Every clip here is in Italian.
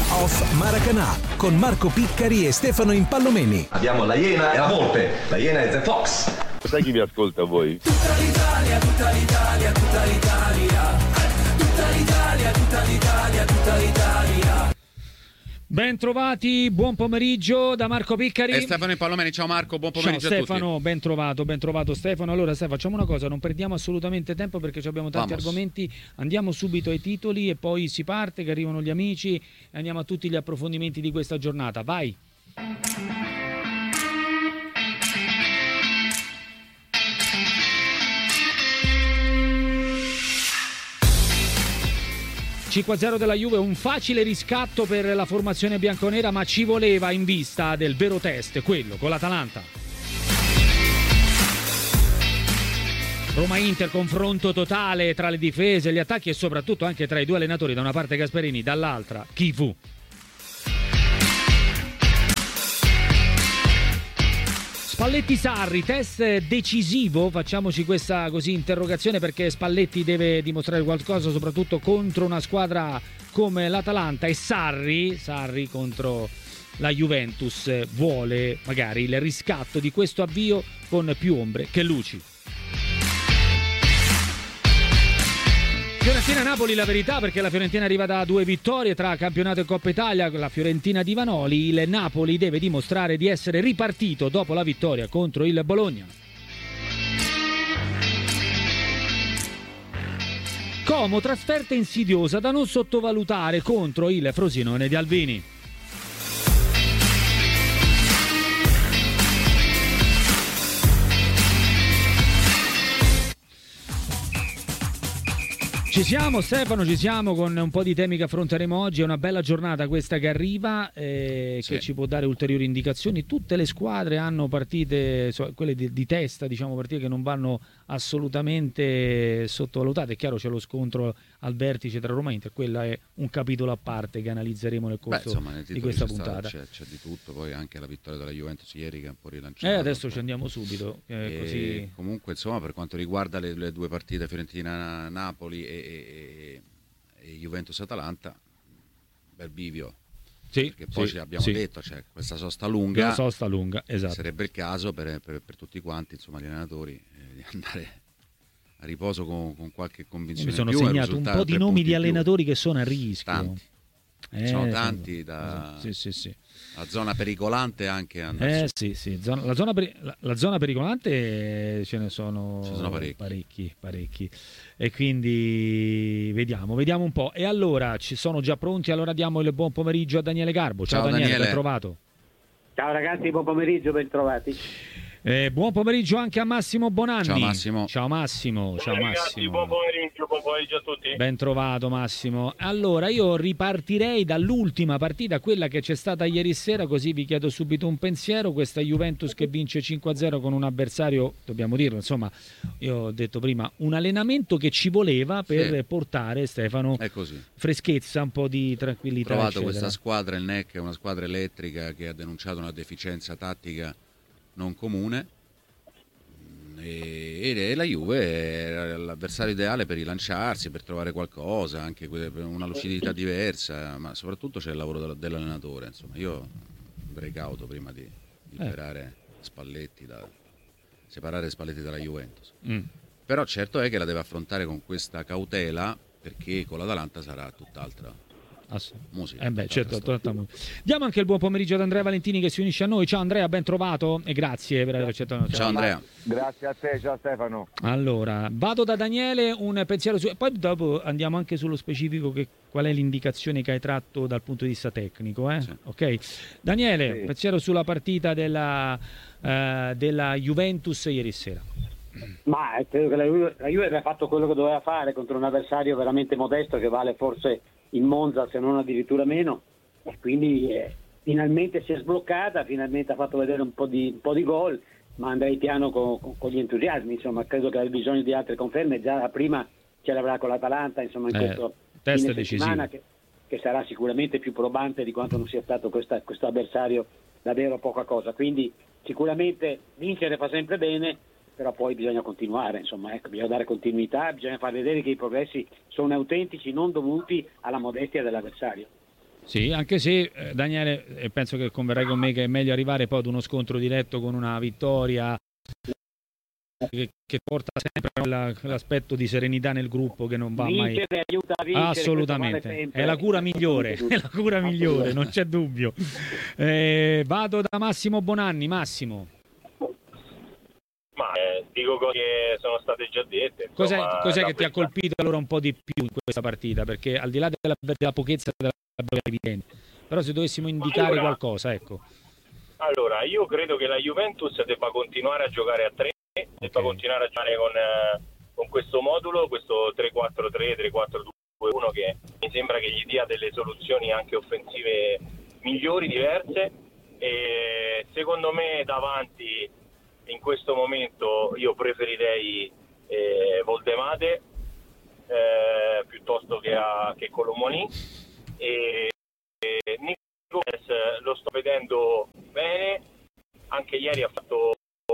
Off Maracanã con Marco Piccari e Stefano Impallomeni. Abbiamo la Iena e la Volpe. La Iena è The Fox. Sai chi mi ascolta voi? Tutta l'Italia, tutta l'Italia, tutta l'Italia. Tutta l'Italia, tutta l'Italia, tutta l'Italia. Ben trovati, buon pomeriggio da Marco Piccari e Stefano Impallomeni. Ciao Marco, buon pomeriggio. Ciao a Stefano, tutti. ben trovato Stefano. Allora Stefano, facciamo una cosa, non perdiamo assolutamente tempo perché abbiamo tanti argomenti. Andiamo subito ai titoli e poi si parte, che arrivano gli amici, e andiamo a tutti gli approfondimenti di questa giornata. Vai. (5-0) della Juve, un facile riscatto per la formazione bianconera, ma ci voleva in vista del vero test, quello con l'Atalanta. Roma-Inter, confronto totale tra le difese, gli attacchi e soprattutto anche tra i due allenatori, da una parte Gasperini, dall'altra chi fu. Spalletti-Sarri, test decisivo, facciamoci questa così interrogazione perché Spalletti deve dimostrare qualcosa soprattutto contro una squadra come l'Atalanta, e Sarri contro la Juventus vuole magari il riscatto di questo avvio con più ombre che luci. Fiorentina-Napoli, la verità, perché la Fiorentina arriva da 2 vittorie tra campionato e Coppa Italia, la Fiorentina di Vanoli. Il Napoli deve dimostrare di essere ripartito dopo la vittoria contro il Bologna. Como, trasferta insidiosa da non sottovalutare contro il Frosinone di Alvini. Ci siamo Stefano, ci siamo con un po' di temi che affronteremo oggi. È una bella giornata questa che arriva, che ci può dare ulteriori indicazioni. Tutte le squadre hanno partite, quelle di testa, diciamo, partite che non vanno assolutamente sottovalutate. È chiaro, c'è lo scontro al vertice tra Roma e Inter, quella è un capitolo a parte che analizzeremo nel corso di questa puntata. C'è di tutto, poi anche la vittoria della Juventus ieri che è un po' rilanciata. Adesso ci andiamo subito. Così. Comunque, insomma, per quanto riguarda le due partite Fiorentina-Napoli e Juventus-Atalanta, bel bivio. Sì, perché poi abbiamo detto, c'è questa sosta lunga, esatto. Sarebbe il caso per tutti quanti, insomma, gli allenatori, di andare a riposo con qualche convinzione. Mi sono più, segnato un po' di nomi di allenatori che sono a rischio. Tanti. Sono tanti sì. La zona pericolante anche sì. La zona pericolante ce ne sono parecchi. E quindi vediamo un po'. E allora ci sono già pronti, allora diamo il buon pomeriggio a Daniele Garbo. Ciao Daniele, ben trovato. Ciao ragazzi, buon pomeriggio, ben trovati. Buon pomeriggio anche a Massimo Bonanni. Ciao Massimo. Ragazzi, buon pomeriggio a tutti. Ben trovato Massimo. Allora io ripartirei dall'ultima partita, quella che c'è stata ieri sera, così vi chiedo subito un pensiero. Questa Juventus che vince 5-0 con un avversario, dobbiamo dirlo, insomma, io ho detto prima, un allenamento che ci voleva per portare, Stefano, freschezza, un po' di tranquillità. Ho trovato eccetera. Questa squadra, il NEC, è una squadra elettrica che ha denunciato una deficienza tattica non comune, e la Juve è l'avversario ideale per rilanciarsi, per trovare qualcosa, anche per una lucidità diversa, ma soprattutto c'è il lavoro dell'allenatore. Insomma, io andrei cauto prima di separare Spalletti dalla Juventus. Però certo è che la deve affrontare con questa cautela, perché con l'Atalanta sarà tutt'altra musica. Certo. Diamo anche il buon pomeriggio ad Andrea Valentini che si unisce a noi. Ciao Andrea, ben trovato e grazie per aver accettato. Ciao Andrea. Grazie a te, ciao Stefano. Allora, vado da Daniele, un pensiero poi dopo andiamo anche sullo specifico, qual è l'indicazione che hai tratto dal punto di vista tecnico, Sì. Ok. Daniele, pensiero sulla partita della Juventus ieri sera. Ma credo che la Juve aveva fatto quello che doveva fare contro un avversario veramente modesto, che vale forse il Monza, se non addirittura meno, e quindi finalmente si è sbloccata, finalmente ha fatto vedere un po' di gol, ma andrei piano con gli entusiasmi. Insomma, credo che abbia bisogno di altre conferme. Già la prima ce l'avrà con l'Atalanta, insomma, in questo test fine settimana, che sarà sicuramente più probante di quanto non sia stato questo avversario davvero poca cosa. Quindi sicuramente vincere fa sempre bene, però poi bisogna continuare, insomma, bisogna dare continuità, bisogna far vedere che i progressi sono autentici, non dovuti alla modestia dell'avversario. Sì, anche se Daniele, penso che converrai con me che è meglio arrivare poi ad uno scontro diretto con una vittoria che porta sempre quell'aspetto di serenità nel gruppo che non va mai. Vincere aiuta a vincere, Assolutamente, è la cura migliore, è la cura migliore, non c'è dubbio. Vado da Massimo Bonanni. Massimo. Ma dico cose che sono state già dette. Cos'è che ti ha colpito allora un po' di più in questa partita? Perché al di là della pochezza della evidente, però se dovessimo indicare qualcosa, ecco. Allora, io credo che la Juventus debba continuare a giocare a 3, debba continuare a giocare con questo modulo, questo 3-4-3, 3-4-2-1, che mi sembra che gli dia delle soluzioni anche offensive migliori, diverse. E secondo me davanti in questo momento io preferirei Voldemade piuttosto che Colomoni, e Nico lo sto vedendo bene, anche ieri ha fatto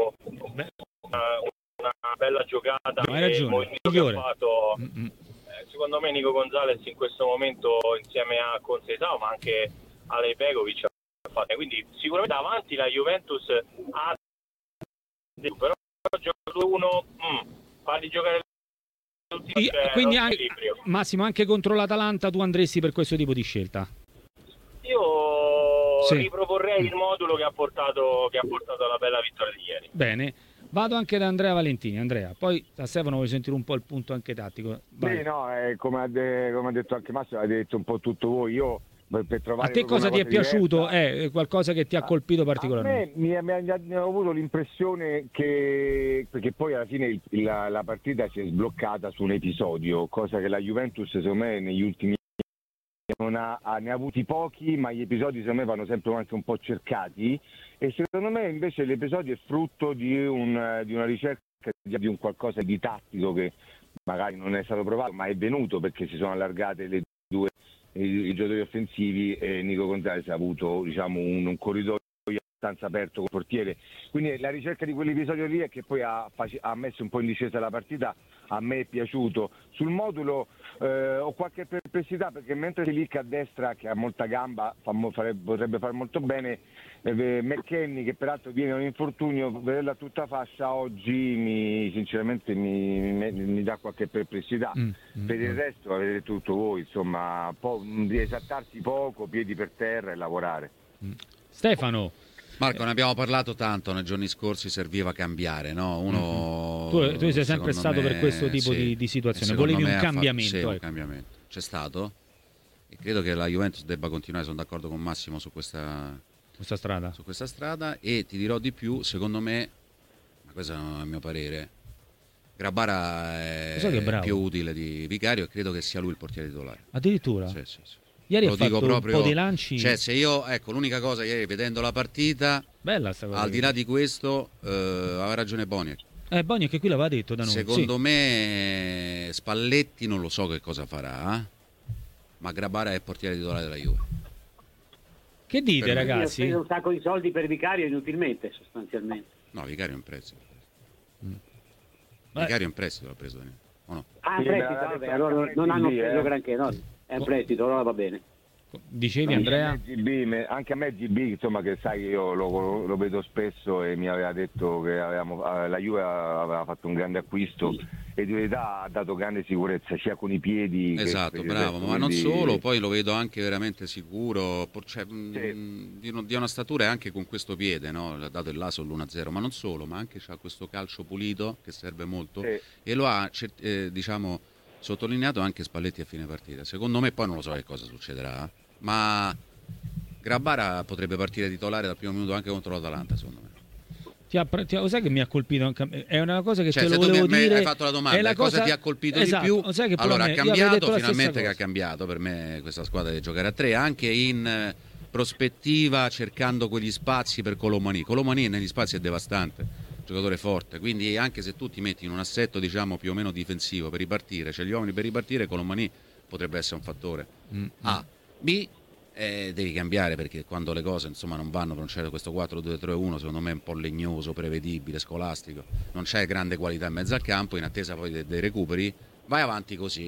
una bella giocata. Hai ragione, migliore. Secondo me Nico Gonzalez in questo momento insieme a Conceição, ma anche a Lepegovic ha fatto, quindi sicuramente davanti la Juventus ha, però gioco 2-1, farli giocare tutti, quindi Massimo, anche contro l'Atalanta tu andresti per questo tipo di scelta? Io riproporrei il modulo che ha portato alla bella vittoria di ieri. Bene, vado anche da Andrea Valentini. Andrea, poi da Stefano voglio sentire un po' il punto anche tattico. Vai. Sì, no, come ha detto anche Massimo, avete detto un po' tutto voi. Io per trovare a te cosa ti è piaciuto? Diversa, qualcosa che ti ha colpito particolarmente? A me mi ho avuto l'impressione che, perché poi alla fine la partita si è sbloccata su un episodio, cosa che la Juventus secondo me negli ultimi anni ne ha avuti pochi, ma gli episodi secondo me vanno sempre anche un po' cercati, e secondo me invece l'episodio è frutto di una ricerca di un qualcosa di tattico che magari non è stato provato, ma è venuto perché si sono allargate le due i giocatori offensivi, e Nico Gonzalez ha avuto, diciamo, un corridoio abbastanza aperto con il portiere, quindi la ricerca di quell'episodio lì è che poi ha messo un po' in discesa la partita. A me è piaciuto. Sul modulo ho qualche perplessità, perché mentre Silic a destra, che ha molta gamba, potrebbe fare molto bene, McKennie, che peraltro viene da un infortunio, vederla a tutta fascia oggi sinceramente mi dà qualche perplessità. Per il resto avete tutto voi, insomma, di esattarsi poco, piedi per terra e lavorare. Stefano. Marco, ne abbiamo parlato tanto nei giorni scorsi, serviva cambiare, no? Tu sei sempre stato per questo tipo di situazione, volevi un cambiamento. Sì, un cambiamento. C'è stato, e credo che la Juventus debba continuare, sono d'accordo con Massimo su questa strada, e ti dirò di più, secondo me, ma questo è il mio parere, Grabara è più utile di Vicario, e credo che sia lui il portiere titolare. Addirittura? Sì. Ieri ha fatto un po' di lanci. Cioè, se io, l'unica cosa ieri vedendo la partita, bella sta cosa, al di là di questo, aveva ragione Boniek. Boniek che qui l'aveva detto da noi. Secondo me Spalletti non lo so che cosa farà, ma Grabara è il portiere titolare della Juve. Che dite, ragazzi? Ho speso un sacco di soldi per Vicario inutilmente, sostanzialmente. No, Vicario è un prestito. Vicario è un prestito, l'ha preso Daniele, o no? Ah, prestito, vabbè, allora non hanno speso granché, no? È un prestito, allora va bene. Dicevi, Andrea? Anche a me GB, insomma, che sai che io lo vedo spesso, e mi aveva detto che la Juve aveva fatto un grande acquisto, e di verità ha dato grande sicurezza sia con i piedi. Esatto, bravo, ma non solo, poi lo vedo anche veramente sicuro, cioè, di una statura, e anche con questo piede, no? Ha dato il laso all'1-0, ma non solo, ma anche c'ha questo calcio pulito che serve molto, e lo ha diciamo sottolineato anche Spalletti a fine partita. Secondo me, poi non lo so che cosa succederà, ma Grabara potrebbe partire titolare dal primo minuto anche contro l'Atalanta, secondo me. Lo sai che mi ha colpito? È una cosa che te lo tu volevo dire. Hai fatto la domanda, cosa ti ha colpito di più? Allora, ha cambiato, finalmente che ha cambiato. Per me questa squadra deve giocare a 3, anche in prospettiva, cercando quegli spazi per Colomani. Colomani negli spazi è devastante, giocatore forte, quindi anche se tu ti metti in un assetto, diciamo, più o meno difensivo per ripartire, c'è gli uomini per ripartire, Colomani potrebbe essere un fattore. A. B, devi cambiare, perché quando le cose, insomma, non vanno, non c'è questo 4-2-3-1, secondo me è un po' legnoso, prevedibile, scolastico, non c'è grande qualità in mezzo al campo, in attesa poi dei recuperi, vai avanti così.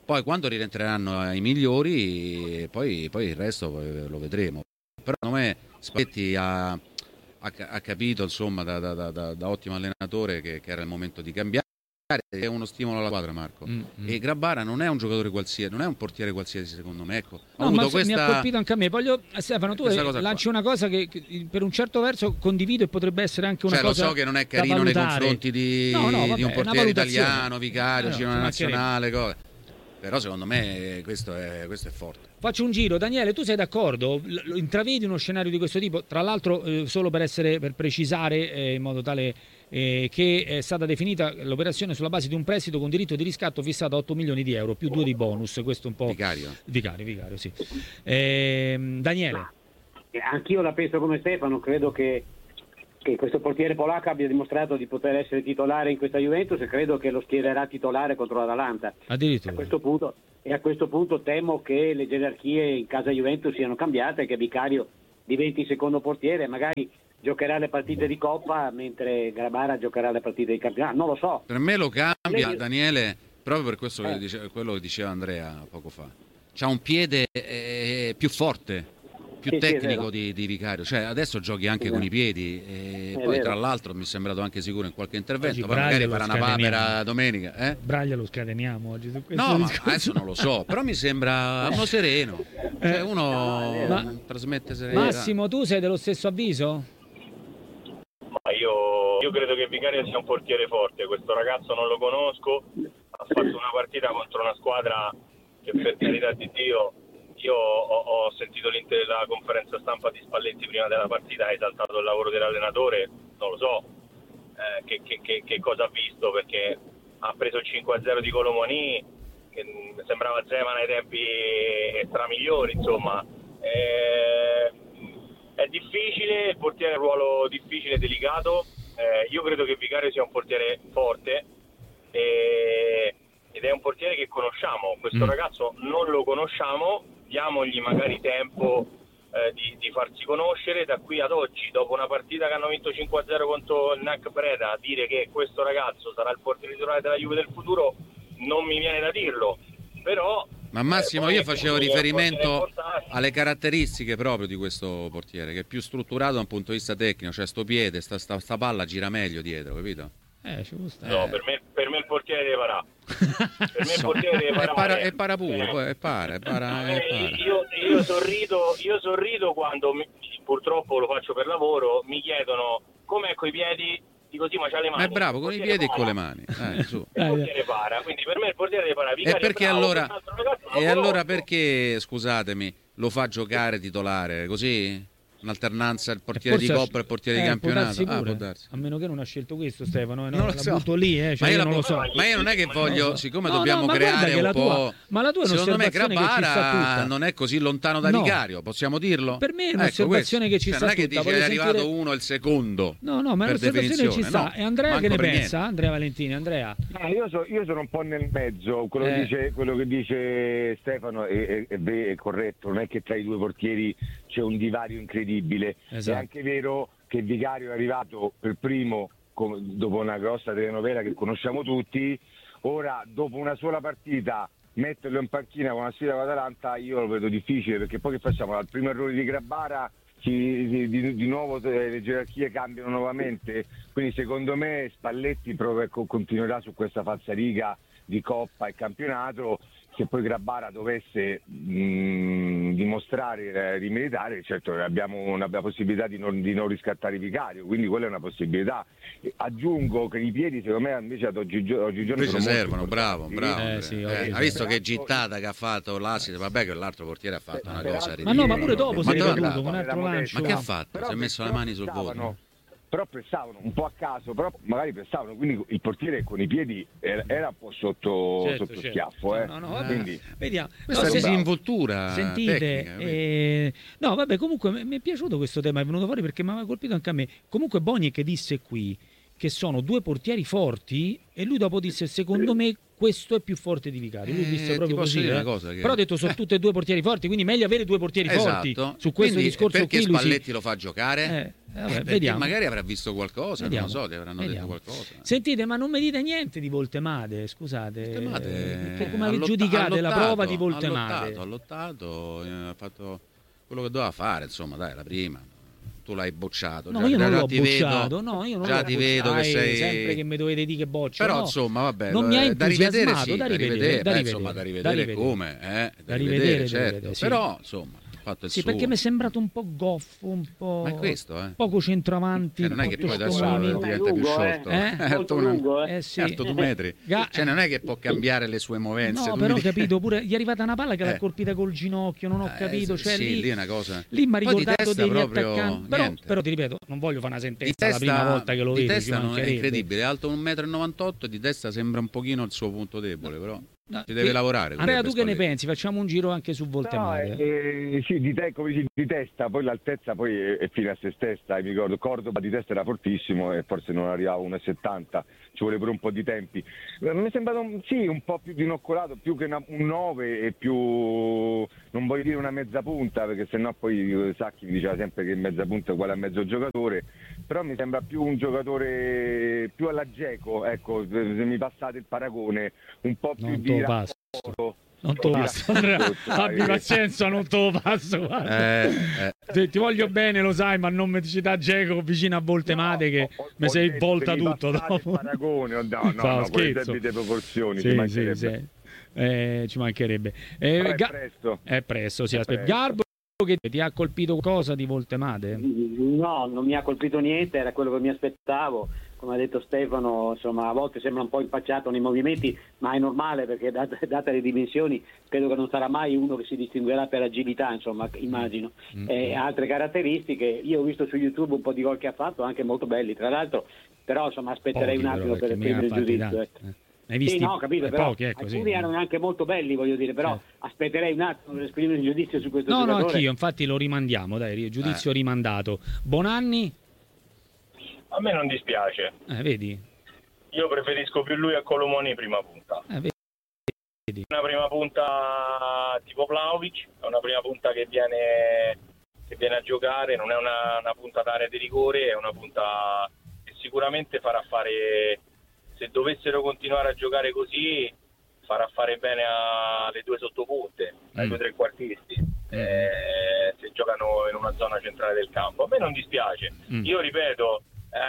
Poi quando rientreranno i migliori, poi il resto lo vedremo. Però secondo me Spalletti ha capito, insomma, da ottimo allenatore che era il momento di cambiare. È uno stimolo alla squadra, Marco. E Grabara non è un giocatore qualsiasi, non è un portiere qualsiasi, secondo me. Ecco, mi ha colpito anche a me. Stefano, tu lanci una cosa che per un certo verso condivido e potrebbe essere anche una cosa. Lo so che non è carino nei confronti di un portiere italiano, Vicario, Girone Nazionale, cose. Però secondo me questo è forte. Faccio un giro. Daniele, tu sei d'accordo? Intravedi uno scenario di questo tipo? Tra l'altro, solo per precisare in modo tale che è stata definita l'operazione sulla base di un prestito con diritto di riscatto fissato a 8 milioni di euro più 2 di bonus. Questo un po'. Vicario, sì. Daniele. Anch'io la penso come Stefano, credo che questo portiere polacco abbia dimostrato di poter essere titolare in questa Juventus e credo che lo schiererà titolare contro l'Atalanta. Addirittura. A questo punto temo che le gerarchie in casa Juventus siano cambiate, che Vicario diventi secondo portiere, magari giocherà le partite di Coppa mentre Grabara giocherà le partite di campionato, non lo so. Per me lo cambia, Daniele, proprio per questo quello che diceva Andrea poco fa. C'ha un piede più forte, più tecnico di Vicario, cioè adesso giochi anche con i piedi e poi vero. Tra l'altro mi è sembrato anche sicuro in qualche intervento, poi magari farà una papera domenica. Braglia lo scateniamo oggi su questo ma adesso non lo so, però mi sembra uno sereno, cioè uno trasmette serenità. Massimo, tu sei dello stesso avviso? Ma io credo che Vicario sia un portiere forte, questo ragazzo non lo conosco, ha fatto una partita contro una squadra che, per carità di Dio, io ho sentito la conferenza stampa di Spalletti prima della partita, ha esaltato il lavoro dell'allenatore, non lo so che cosa ha visto, perché ha preso il 5-0 di Colomoni, che sembrava Zeman ai tempi stramigliori, insomma. È difficile, il portiere è un ruolo difficile e delicato, io credo che Vicario sia un portiere forte ed è un portiere che conosciamo, questo ragazzo non lo conosciamo, diamogli magari tempo di farsi conoscere. Da qui ad oggi, dopo una partita che hanno vinto 5-0 contro il NAC Breda, dire che questo ragazzo sarà il portiere titolare della Juve del futuro non mi viene da dirlo, però ma Massimo, io facevo riferimento alle caratteristiche proprio di questo portiere, che è più strutturato da un punto di vista tecnico, cioè sto piede, sta palla gira meglio dietro, capito? Ci può stare. No, per me il portiere deve parare. Per me il portiere deve parare. E para pure, para. Io sorrido quando purtroppo lo faccio per lavoro, mi chiedono com'è coi piedi, dico sì, ma c'ha le mani. Ma è bravo con i piedi e con le mani. Su. Il portiere para, quindi per me il portiere deve parare. E perché bravo, allora perché, scusatemi, lo fa giocare titolare così? Un'alternanza il portiere di Coppa e il portiere di campionato? Può darsi. A meno che non ha scelto questo Stefano, non lo so. Butto lì, ma io non lo so. Ma io non è che voglio, siccome dobbiamo creare un po'. Ma la tua è secondo me un'osservazione Grabara non è così lontano da Vicario, possiamo dirlo? Per me è un'osservazione che ci sta. Non è che dice è arrivato uno il secondo. No, ma è un'osservazione che ci sta. E Andrea che ne pensa? Andrea Valentini, Andrea. Io sono un po' nel mezzo, quello che dice Stefano è corretto, non è che tra i due portieri c'è un divario incredibile. Esatto. È anche vero che Vicario è arrivato per primo dopo una grossa telenovela che conosciamo tutti. Ora, dopo una sola partita, metterlo in panchina con una sfida con l'Atalanta io lo vedo difficile, perché poi che facciamo? Al primo errore di Grabara di nuovo le gerarchie cambiano nuovamente, quindi secondo me Spalletti continuerà su questa falsariga di Coppa e campionato. Se poi Grabara dovesse dimostrare di meritare, certo abbiamo una possibilità di non riscattare Vicario, quindi quella è una possibilità. Aggiungo che i piedi secondo me invece ad oggigiorno sono servono, bravo. Ha visto che gittata che ha fatto l'Assite, vabbè che l'altro portiere ha fatto una cosa ridiciola. Ma no, ma pure dopo si è ricaduto con un altro lancio. Ma che ha fatto? Si è messo le mani sul volto. Però pressavano un po' a caso, però magari pressavano, quindi il portiere con i piedi era un po' sotto schiaffo. Quindi, vediamo. Questa disinvoltura sentite, tecnica, no, vabbè, comunque mi è piaciuto questo tema, è venuto fuori perché mi aveva colpito anche a me. Comunque Boniek disse qui che sono due portieri forti e lui dopo disse secondo me questo è più forte di Vicario. Lui disse proprio così. Una cosa Però ha detto sono tutti e due portieri forti, quindi meglio avere due portieri forti. Su questo quindi, discorso perché qui Spalletti lo fa giocare? vediamo. Magari avrà visto qualcosa, Vediamo. non lo so, ti avranno detto qualcosa. Sentite, ma non mi dite niente di Voltemade, scusate. Come Ha giudicate la prova di Ha Voltemade? lottato, ha fatto quello che doveva fare, insomma, dai, la prima. Tu l'hai bocciato. No, io non l'ho ti bocciato. Vedo, no, io non già l'ho ti vedo che sei sempre che mi dovete dire che boccio. Però no. insomma, vabbè, non mi ha da rivedere, entusiasmato, sì, da rivedere, insomma, da rivedere come, da rivedere, certo. sì. Però, insomma, ha fatto il sì, suo. perché mi è sembrato un po' goffo, un po'. Ma è questo, poco centravanti. non è che poi adesso scomunito. diventa più sciolto. Molto lungo, sì. Certo, 2 metri. Cioè, non è che può cambiare le sue movenze. No, tu però mi ho capito, pure gli è arrivata una palla che l'ha colpita col ginocchio, non ho capito. Cioè, sì, lì è una cosa. Lì mi ha Poi di ricordato testa degli proprio attaccanti. Però ti ripeto, non voglio fare una sentenza di testa, la prima volta che lo di vedo. testa non è incredibile, è alto 1,98 m e di testa sembra un pochino il suo punto debole, però ci deve lavorare. Andrea, tu che ne pensi? Facciamo un giro anche su Voltemade. Sì, come dici, di testa, poi l'altezza poi è fine a se stessa, mi ricordo Cordoba di testa era fortissimo e forse non arrivava a 1,70, ci vuole pure un po' di tempi. Mi è sembrato un po' più dinoccolato, più che un 9 e più, non voglio dire una mezza punta, perché sennò poi Sacchi mi diceva sempre che mezza punta è uguale a mezzo giocatore, però mi sembra più un giocatore più alla Dzeko, ecco, se mi passate il paragone, un po' più di rapporto. Non te lo passo, Andrea, abbi pazienza, non te lo passo. Ti voglio bene, lo sai, ma non mi ci dà Dzeko vicino a Voltemade che mi sei volta tutto dopo. Paragone, no, poi debite proporzioni, sì, ci mancherebbe. È presto, sì, aspetta. Garbo, che ti ha colpito cosa di Voltemade? No, non mi ha colpito niente, era quello che mi aspettavo. Come ha detto Stefano, insomma, a volte sembra un po' impacciato nei movimenti, ma è normale perché date le dimensioni credo che non sarà mai uno che si distinguerà per agilità, insomma, immagino. Altre caratteristiche, io ho visto su YouTube un po' di gol che ha fatto, anche molto belli tra l'altro, però insomma aspetterei un attimo per prendere il giudizio. Hai visti? Sì, no, capito, però pochi, alcuni erano anche molto belli, voglio dire, però aspetterei un attimo per esprimere il giudizio su questo giocatore. No, anch'io, infatti lo rimandiamo, dai, giudizio rimandato. Bonanni? A me non dispiace. Vedi? Io preferisco più lui a Colomoni prima punta. Vedi? Una prima punta tipo Vlahovic, è una prima punta che viene a giocare, non è una punta d'area di rigore, è una punta che sicuramente farà fare, se dovessero continuare a giocare così, farà fare bene alle due sottopunte, ai due trequartisti, se giocano in una zona centrale del campo. A me non dispiace. Io ripeto,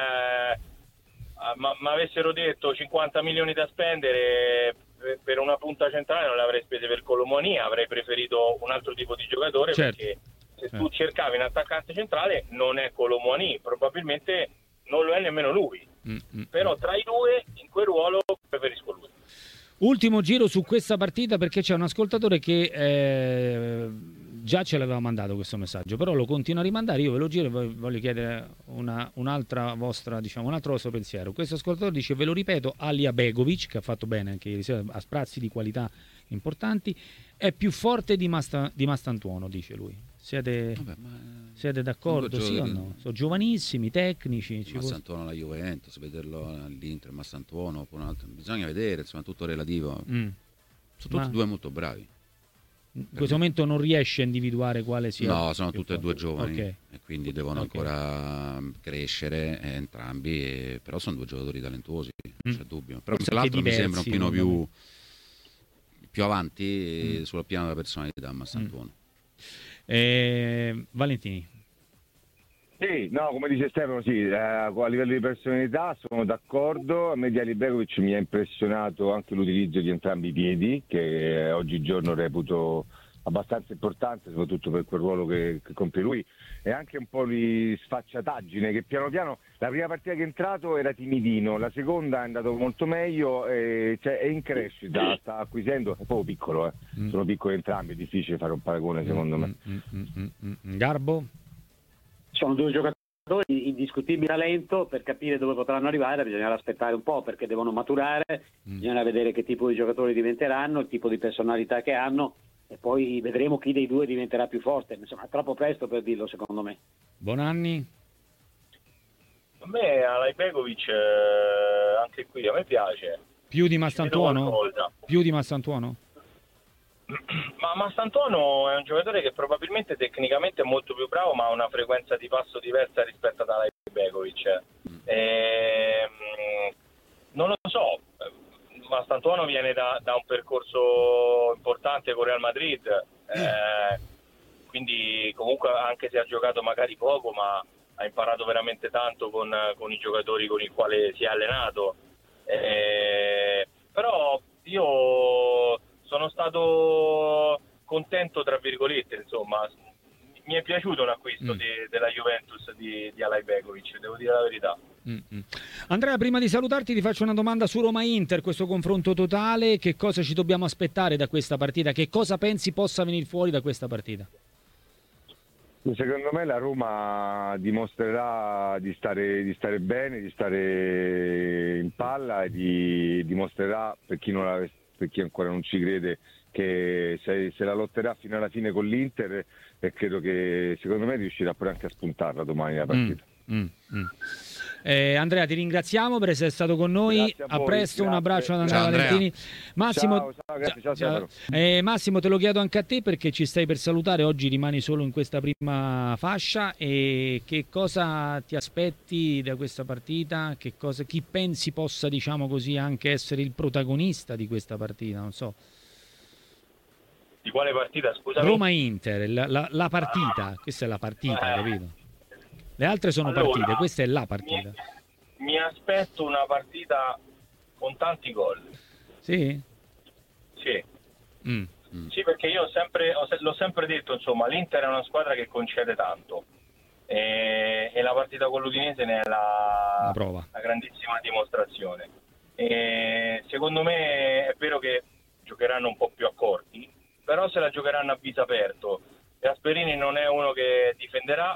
ma avessero detto 50 milioni da spendere per una punta centrale, non le avrei spese per Colomoni, avrei preferito un altro tipo di giocatore, perché se tu cercavi un attaccante centrale non è Colomoni, probabilmente non lo è nemmeno lui, però tra i due in quel ruolo preferisco lui. Ultimo giro su questa partita, perché c'è un ascoltatore che già ce l'aveva mandato questo messaggio, però lo continua a rimandare. Io ve lo giro e voglio chiedere un'altra vostra, diciamo, un altro vostro pensiero. Questo ascoltatore dice, ve lo ripeto, Alija Begovic, che ha fatto bene anche ieri sera, a sprazzi di qualità importanti, è più forte di Mastantuono, dice lui. Siete d'accordo, sì o no? Sono giovanissimi, tecnici. Mastantuono alla Juventus, vederlo all'Inter, Mastantuono, bisogna vedere, insomma, tutto relativo. Sono tutti due molto bravi. In questo momento non riesce a individuare quale sia. No, sono tutti e due giovani, e quindi devono ancora crescere entrambi, però sono due giocatori talentuosi, non c'è dubbio. Però l'altro mi sembra un pochino più avanti sul piano della personalità, Mastantuono. Valentini. Sì, no, come dice Stefano, sì, a livello di personalità sono d'accordo. A me di Ali Begovic mi ha impressionato anche l'utilizzo di entrambi i piedi, che oggigiorno reputo abbastanza importante, soprattutto per quel ruolo che compie lui, e anche un po' di sfacciataggine, che piano piano, la prima partita che è entrato era timidino, la seconda è andato molto meglio, cioè è in crescita, sta acquisendo, è proprio piccolo, sono piccoli entrambi, è difficile fare un paragone secondo me. Garbo? Sono due giocatori di indiscutibile talento, per capire dove potranno arrivare bisognerà aspettare un po', perché devono maturare, bisogna vedere che tipo di giocatori diventeranno, il tipo di personalità che hanno, e poi vedremo chi dei due diventerà più forte. Insomma, è troppo presto per dirlo, secondo me. Bonanni? A me Alija Begovic, anche qui a me piace. Più di Mastantuono? Più di Mastantuono? Ma Mastantuono è un giocatore che probabilmente tecnicamente è molto più bravo, ma ha una frequenza di passo diversa rispetto ad Alajbegovic. Non lo so, Mastantuono viene da un percorso importante con Real Madrid, quindi comunque anche se ha giocato magari poco, ma ha imparato veramente tanto con i giocatori con i quali si è allenato. Però io sono stato contento, tra virgolette, insomma, mi è piaciuto un acquisto della Juventus di Alajbegovic, devo dire la verità. Andrea, prima di salutarti ti faccio una domanda su Roma-Inter, questo confronto totale, che cosa ci dobbiamo aspettare da questa partita? Che cosa pensi possa venire fuori da questa partita? Secondo me la Roma dimostrerà di stare bene, di stare in palla e dimostrerà, per chi ancora non ci crede, che se la lotterà fino alla fine con l'Inter, e credo che secondo me riuscirà pure anche a spuntarla domani la partita. Andrea, ti ringraziamo per essere stato con noi. A presto, grazie. Un abbraccio ad Andrea Valentini. Massimo, ciao. Massimo, te lo chiedo anche a te perché ci stai per salutare. Oggi rimani solo in questa prima fascia. E che cosa ti aspetti da questa partita? Chi pensi possa, diciamo così, anche essere il protagonista di questa partita? Non so. Di quale partita, scusami? Roma-Inter, la partita. Questa è la partita, capito? Le altre sono partite, questa è la partita. Mi aspetto una partita con tanti gol. Sì? Sì. Sì, perché io l'ho sempre detto, insomma, l'Inter è una squadra che concede tanto. E la partita con l'Udinese ne è la prova. La grandissima dimostrazione. E secondo me è vero che giocheranno un po' più accorti, però se la giocheranno a viso aperto. Gasperini non è uno che difenderà.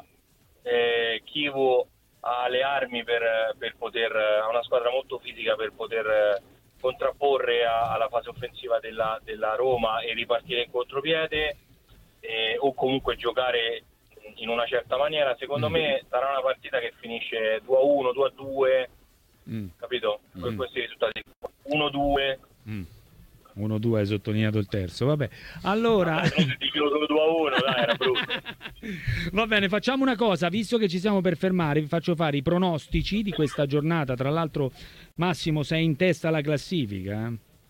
Chivu ha le armi per poter, ha una squadra molto fisica per poter contrapporre alla fase offensiva della Roma e ripartire in contropiede, o comunque giocare in una certa maniera. Secondo me sarà una partita che finisce 2-1, 2-2, capito? Per questi risultati 1-2. 1-2, hai sottolineato il terzo, vabbè. Allora, dico solo 2-1, dai, era brutto. Va bene, facciamo una cosa, visto che ci stiamo per fermare, vi faccio fare i pronostici di questa giornata. Tra l'altro, Massimo, sei in testa alla classifica.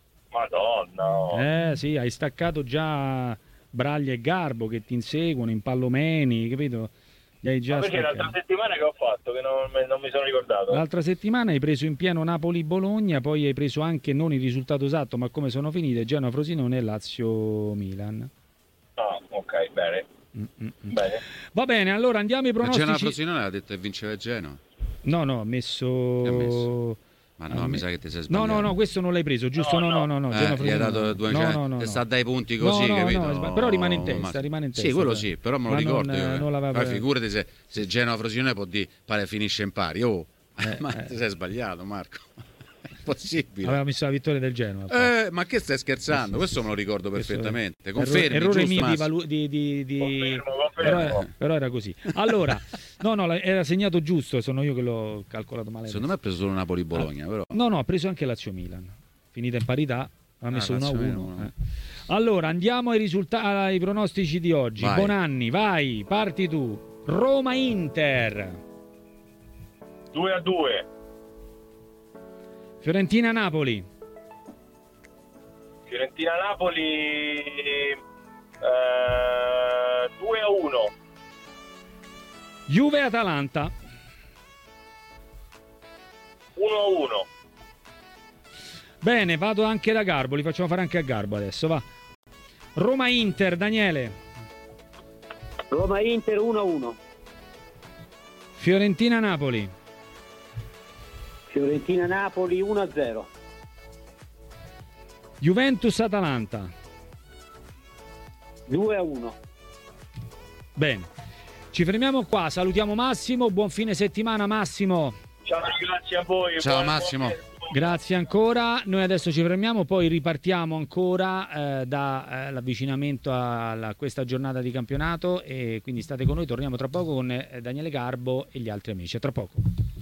Madonna. Sì, hai staccato già Braglia e Garbo che ti inseguono, in Pallomeni, capito? Già perché l'altra settimana che ho fatto che non mi sono ricordato. L'altra settimana hai preso in pieno Napoli-Bologna, poi hai preso anche non il risultato esatto, ma come sono finite Genoa-Frosinone e Lazio-Milan. Ah, ok, bene. Bene. Va bene, allora andiamo ai pronostici. Genoa-Frosinone ha detto che vinceva Genoa. No, ho messo... Ma no, mi sa che ti sei sbagliato. No, questo non l'hai preso, giusto? No. Gli ha dato 200, no. Sta dai punti così, capito? Però rimane in testa, Sì, quello sì, però me lo ricordo io. Figurati se Genoa-Frosinone può dire pare finisce in pari. Ma ti sei sbagliato, Marco. È impossibile. Aveva messo la vittoria del Genoa. Ma che stai scherzando? Questo me lo ricordo perfettamente. Confermi, errore giusto, mio però era così. Allora, no, era segnato giusto, sono io che l'ho calcolato male. Secondo me ha preso solo Napoli-Bologna, però. No, ha preso anche Lazio-Milan. Finita in parità, ha messo 1-1. Allora, andiamo ai risultati, ai pronostici di oggi. Vai. Bonanni, vai, parti tu. Roma-Inter 2-2. Fiorentina-Napoli. Fiorentina-Napoli 2-1. Juve-Atalanta 1-1. Bene, vado anche da Garbo, li facciamo fare anche a Garbo adesso, va. Roma-Inter, Daniele. Roma-Inter 1-1. Fiorentina-Napoli. Fiorentina-Napoli 1-0. Juventus-Atalanta 2-1. Bene, ci fermiamo qua, salutiamo Massimo, buon fine settimana Massimo. Ciao, grazie a voi. Ciao Massimo. Grazie ancora, noi adesso ci fermiamo, poi ripartiamo ancora dall'avvicinamento a questa giornata di campionato, e quindi state con noi, torniamo tra poco con Daniele Garbo e gli altri amici, a tra poco.